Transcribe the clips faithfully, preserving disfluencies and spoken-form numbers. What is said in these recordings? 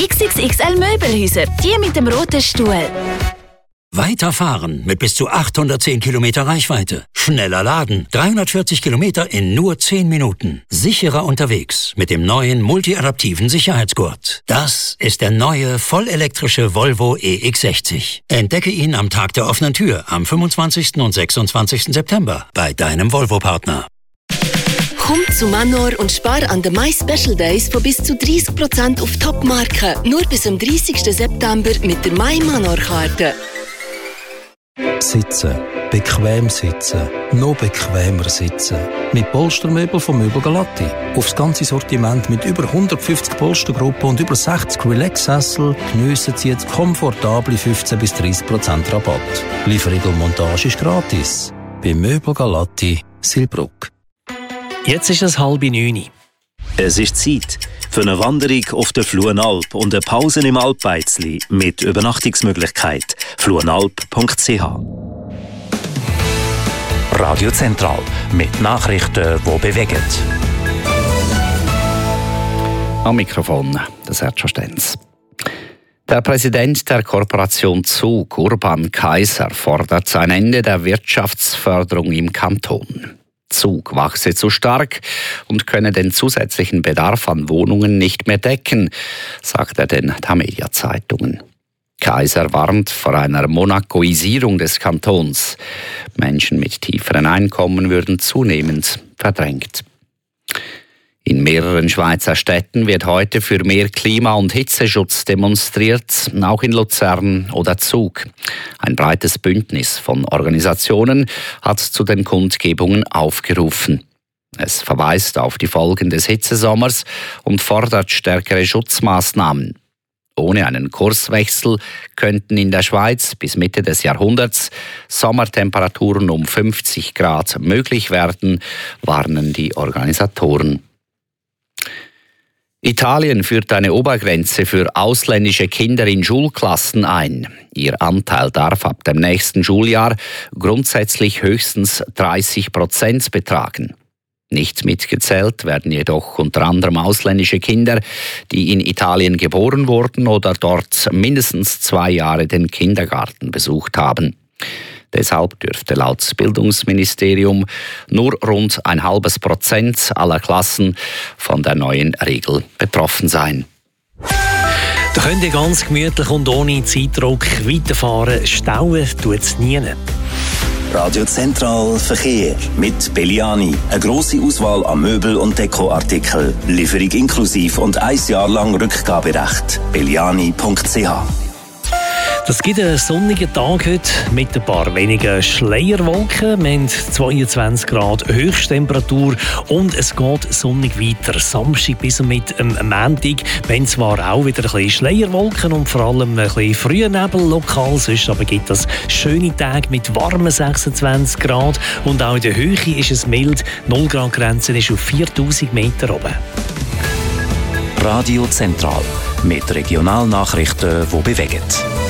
X X X L Möbelhäuser, die mit dem roten Stuhl. Weiterfahren mit bis zu achthundertzehn Kilometer Reichweite. Schneller laden. dreihundertvierzig Kilometer in nur zehn Minuten. Sicherer unterwegs mit dem neuen multiadaptiven Sicherheitsgurt. Das ist der neue vollelektrische Volvo E X sechzig. Entdecke ihn am Tag der offenen Tür am fünfundzwanzigsten und sechsundzwanzigsten September bei deinem Volvo-Partner. Komm zu Manor und spar an den My Special Days von bis zu dreißig Prozent auf Top-Marken. Nur bis am dreißigsten September mit der My Manor-Karte. Sitzen. Bequem sitzen. Noch bequemer sitzen. Mit Polstermöbel von Möbel Galatti. Aufs ganze Sortiment mit über hundertfünfzig Polstergruppen und über sechzig Relax-Sessel geniessen Sie jetzt komfortable fünfzehn bis dreißig Prozent Rabatt. Lieferung und Montage ist gratis. Bei Möbel Galatti, Silbruck. Jetzt ist es halb neun. Es ist Zeit für eine Wanderung auf der Fluenalp und eine Pause im Alpbeizli mit Übernachtungsmöglichkeit. fluenalp punkt c h Radio Zentral mit Nachrichten, die bewegen. Am Mikrofon, das Sergio Stenz. Der Präsident der Kooperation Zug, Urban Kaiser, fordert ein Ende der Wirtschaftsförderung im Kanton. Zug wachse zu stark und könne den zusätzlichen Bedarf an Wohnungen nicht mehr decken, sagt er den Tamedia-Zeitungen. Kaiser warnt vor einer Monacoisierung des Kantons. Menschen mit tieferen Einkommen würden zunehmend verdrängt. In mehreren Schweizer Städten wird heute für mehr Klima- und Hitzeschutz demonstriert, auch in Luzern oder Zug. Ein breites Bündnis von Organisationen hat zu den Kundgebungen aufgerufen. Es verweist auf die Folgen des Hitzesommers und fordert stärkere Schutzmaßnahmen. Ohne einen Kurswechsel könnten in der Schweiz bis Mitte des Jahrhunderts Sommertemperaturen um fünfzig Grad möglich werden, warnen die Organisatoren. Italien führt eine Obergrenze für ausländische Kinder in Schulklassen ein. Ihr Anteil darf ab dem nächsten Schuljahr grundsätzlich höchstens dreißig Prozent betragen. Nicht mitgezählt werden jedoch unter anderem ausländische Kinder, die in Italien geboren wurden oder dort mindestens zwei Jahre den Kindergarten besucht haben. Deshalb dürfte laut Bildungsministerium nur rund ein halbes Prozent aller Klassen von der neuen Regel betroffen sein. Da könnt ihr ganz gemütlich und ohne Zeitdruck weiterfahren. Stauen tut es nie. Radio Zentral Verkehr mit Belliani. Eine grosse Auswahl an Möbel- und Dekoartikeln. Lieferung inklusiv und ein Jahr lang Rückgaberecht. belliani punkt c h Das gibt einen sonnigen Tag heute mit ein paar wenigen Schleierwolken. Wir haben zweiundzwanzig Grad Höchsttemperatur und es geht sonnig weiter. Samstag bis mit am Montag, wenn zwar auch wieder ein bisschen Schleierwolken und vor allem ein bisschen früher Nebel lokal, sonst aber gibt es schöne Tage mit warmen sechsundzwanzig Grad und auch in der Höhe ist es mild. null Grad Grenze ist auf viertausend Meter oben. Radio Zentral mit Regionalnachrichten, die bewegen.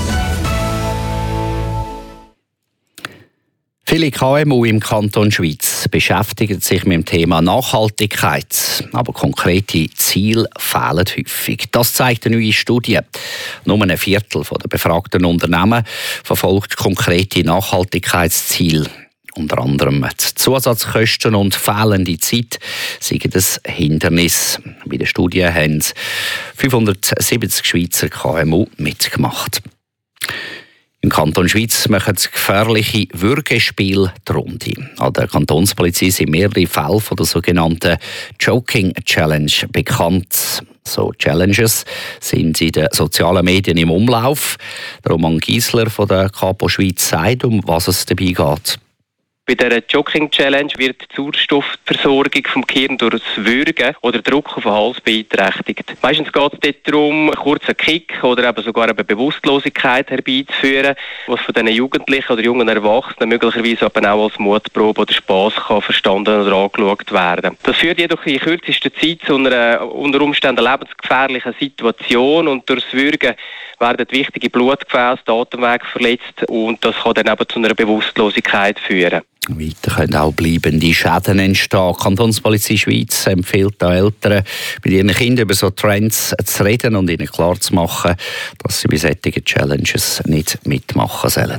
Viele K M U im Kanton Schweiz beschäftigen sich mit dem Thema Nachhaltigkeit, aber konkrete Ziele fehlen häufig. Das zeigt eine neue Studie. Nur ein Viertel der befragten Unternehmen verfolgt konkrete Nachhaltigkeitsziele. Unter anderem die Zusatzkosten und fehlende Zeit sind das Hindernis. Bei der Studie haben fünfhundertsiebzig Schweizer K M U mitgemacht. Im Kanton Schweiz machen gefährliche Würgespiele die Runde. An der Kantonspolizei sind mehrere Fälle von der sogenannten Joking Challenge bekannt. So Challenges sind in den sozialen Medien im Umlauf. Roman Giesler von der Kapo Schweiz sagt, um was es dabei geht. Bei dieser Jogging-Challenge wird die Sauerstoffversorgung vom Gehirn durch das Würgen oder Druck auf den Hals beeinträchtigt. Meistens geht es dort darum, einen kurzen Kick oder eben sogar eine Bewusstlosigkeit herbeizuführen, was von diesen Jugendlichen oder jungen Erwachsenen möglicherweise aber auch als Mutprobe oder Spass kann verstanden oder angeschaut werden. Das führt jedoch in kürzester Zeit zu einer unter Umständen lebensgefährlichen Situation und durch das Würgen werden wichtige Blutgefäße, die Atemwege verletzt und das kann dann eben zu einer Bewusstlosigkeit führen. Weiter können auch bleibende Schäden entstehen. Die Kantonspolizei Schweiz empfiehlt den Eltern, mit ihren Kindern über so Trends zu reden und ihnen klarzumachen, dass sie bei solchen Challenges nicht mitmachen sollen.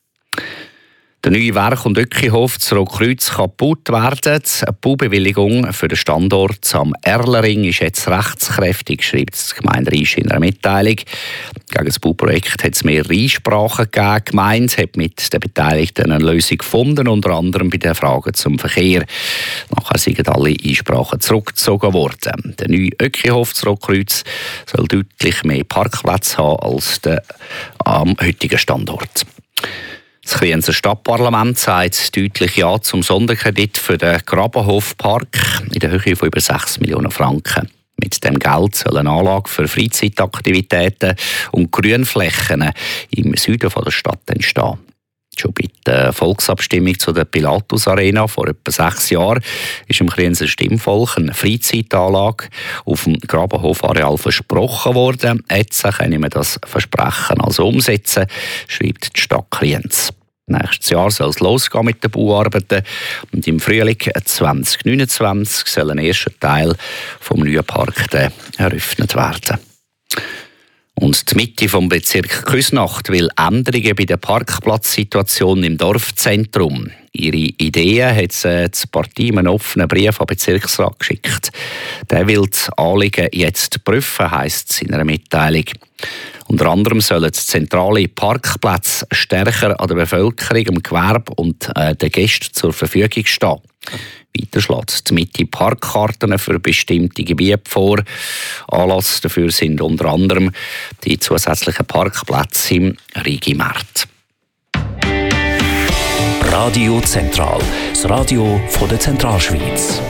Der neue Werk- und Öckihof zu Rotkreuz kann gebaut werden. Eine Baubewilligung für den Standort am Erlering ist jetzt rechtskräftig, schreibt die Gemeinde Riesch in einer Mitteilung. Gegen das Bauprojekt hat es mehrere Einsprachen gegeben. Die Gemeinde hat mit den Beteiligten eine Lösung gefunden, unter anderem bei den Fragen zum Verkehr. Nachher sind alle Einsprachen zurückgezogen worden. Der neue Öckihof zu Rotkreuz soll deutlich mehr Parkplätze haben als der am heutigen Standort. Das Krienzer Stadtparlament sagt deutlich Ja zum Sonderkredit für den Grabenhofpark in der Höhe von über sechs Millionen Franken. Mit dem Geld soll eine Anlage für Freizeitaktivitäten und Grünflächen im Süden der Stadt entstehen. Schon bei der Volksabstimmung zu der Pilatus Arena vor etwa sechs Jahren ist im Krienzer Stimmvolk eine Freizeitanlage auf dem Grabenhofareal versprochen worden. Jetzt können wir das Versprechen also umsetzen, schreibt die Stadt Kriens. Nächstes Jahr soll es losgehen mit den Bauarbeiten und im Frühling zwanzig neunundzwanzig soll ein erster Teil vom neuen Park eröffnet werden. Und die Mitte vom Bezirk Küsnacht will Änderungen bei der Parkplatzsituation im Dorfzentrum. Ihre Ideen hat die Partei in einem offenen Brief an den Bezirksrat geschickt. Der will das Anliegen jetzt prüfen, heisst es in einer Mitteilung. Unter anderem sollen zentrale Parkplätze stärker an der Bevölkerung, dem Gewerbe und äh, den Gästen zur Verfügung stehen. Weiter schlägt die Mitte Parkkarten für bestimmte Gebiete vor. Anlass dafür sind unter anderem die zusätzlichen Parkplätze im Rigi-Markt. Radio Zentral, das Radio von der Zentralschweiz.